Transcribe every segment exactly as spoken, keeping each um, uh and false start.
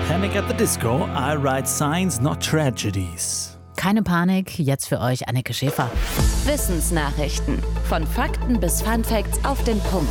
Panic at the Disco, I write signs, not tragedies. Keine Panik, jetzt für euch Anneke Schäfer. Wissensnachrichten. Von Fakten bis Funfacts auf den Punkt.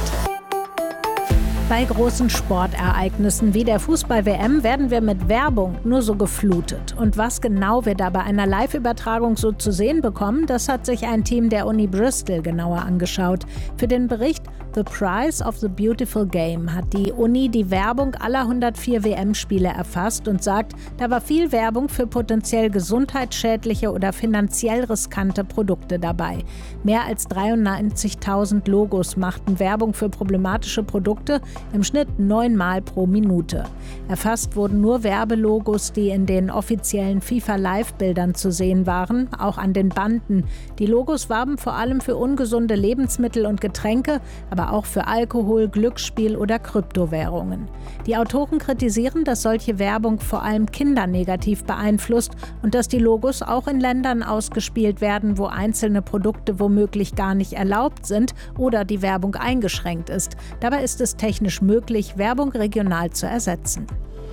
Bei großen Sportereignissen wie der Fußball-W M werden wir mit Werbung nur so geflutet. Und was genau wir da bei einer Live-Übertragung so zu sehen bekommen, das hat sich ein Team der Uni Bristol genauer angeschaut. Für den Bericht The Price of the Beautiful Game hat die Uni die Werbung aller hundertvier W M-Spiele erfasst und sagt, da war viel Werbung für potenziell gesundheitsschädliche oder finanziell riskante Produkte dabei. Mehr als dreiundneunzigtausend Logos machten Werbung für problematische Produkte, im Schnitt neunmal pro Minute. Erfasst wurden nur Werbelogos, die in den offiziellen FIFA-Live-Bildern zu sehen waren, auch an den Banden. Die Logos warben vor allem für ungesunde Lebensmittel und Getränke, aber auch für Alkohol, Glücksspiel oder Kryptowährungen. Die Autoren kritisieren, dass solche Werbung vor allem Kinder negativ beeinflusst und dass die Logos auch in Ländern ausgespielt werden, wo einzelne Produkte womöglich gar nicht erlaubt sind oder die Werbung eingeschränkt ist. Dabei ist es technisch möglich, Werbung regional zu ersetzen.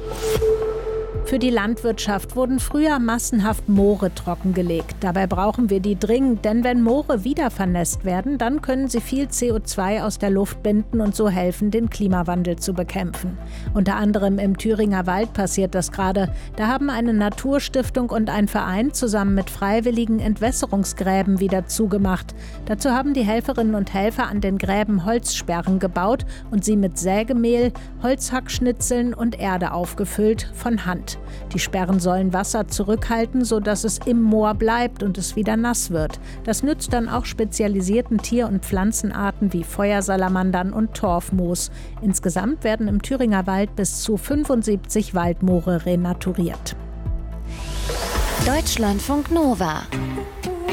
Für die Landwirtschaft wurden früher massenhaft Moore trockengelegt. Dabei brauchen wir die dringend, denn wenn Moore wieder vernässt werden, dann können sie viel C O zwei aus der Luft binden und so helfen, den Klimawandel zu bekämpfen. Unter anderem im Thüringer Wald passiert das gerade. Da haben eine Naturstiftung und ein Verein zusammen mit Freiwilligen Entwässerungsgräben wieder zugemacht. Dazu haben die Helferinnen und Helfer an den Gräben Holzsperren gebaut und sie mit Sägemehl, Holzhackschnitzeln und Erde aufgefüllt, von Hand. Die Sperren sollen Wasser zurückhalten, sodass es im Moor bleibt und es wieder nass wird. Das nützt dann auch spezialisierten Tier- und Pflanzenarten wie Feuersalamandern und Torfmoos. Insgesamt werden im Thüringer Wald bis zu fünfundsiebzig Waldmoore renaturiert. Deutschlandfunk Nova.